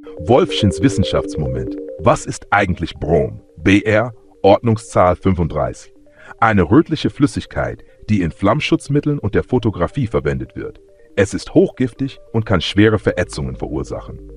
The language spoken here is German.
Wolfschins Wissenschaftsmoment. Was ist eigentlich Brom? BR, Ordnungszahl 35. Eine rötliche Flüssigkeit, die in Flammschutzmitteln und der Fotografie verwendet wird. Es ist hochgiftig und kann schwere Verätzungen verursachen.